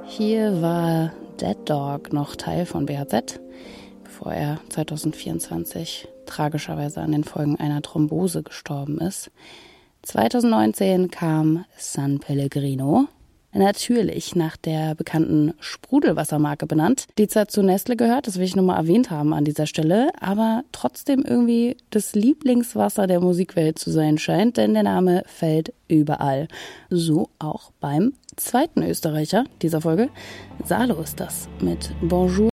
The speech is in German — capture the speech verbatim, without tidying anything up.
Hier war Dead Dog noch Teil von B H Z, bevor er zwanzig vierundzwanzig tragischerweise an den Folgen einer Thrombose gestorben ist. zwanzig neunzehn kam San Pellegrino, natürlich nach der bekannten Sprudelwassermarke benannt, die zwar zu Nestle gehört, das will ich nur mal erwähnt haben an dieser Stelle, aber trotzdem irgendwie das Lieblingswasser der Musikwelt zu sein scheint, denn der Name fällt überall. So auch beim zweiten Österreicher dieser Folge. Salo ist das mit Bonjour